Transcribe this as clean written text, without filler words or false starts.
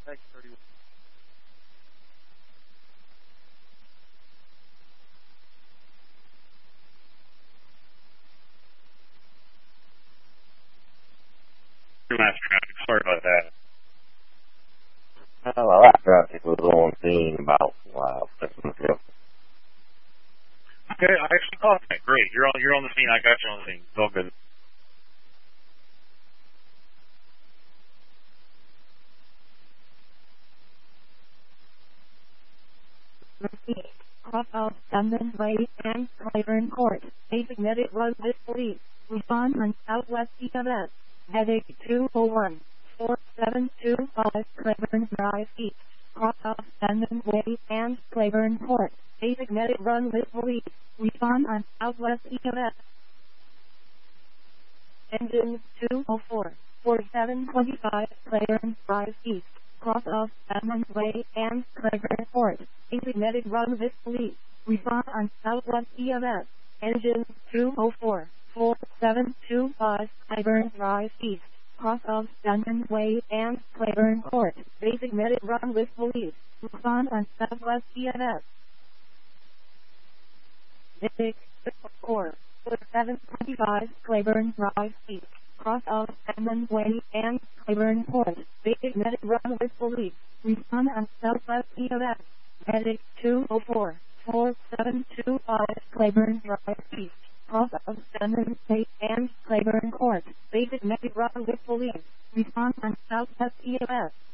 X31. Last traffic. Sorry about that. Well, that traffic was on scene about 6 minutes ago. Okay, I actually caught that. Great. You're on the scene. I got you on the scene. It's all good. Cross out Sundance Way and Claiborne Court. Designated road with police. Respond on Southwest EMS. Heading 201. 4725 Claiborne Drive East. Cross out Sundance Way and Claiborne Court. Designated run with police. Respond on Southwest EMS. Engine 204. 4725 Claiborne Drive East. Cross off Sundance Way and Claiborne Court. Designated run with police. Respond on Southwest EMS. Engine 204. 4725 Claiborne Drive East. Cross off Sundance Way and Claiborne Court. Designated run with police. Respond on Southwest EMS. 6-4. 4725 Claiborne Drive East. Cross off Sundance Way and Claiborne Court. Designated run with police. Respond on Southwest EMS. Heading 204. 4725 Claiborne Drive East. Cross off Sundance Way and Claiborne Court. Designated run with police. Respond on Southwest EMS.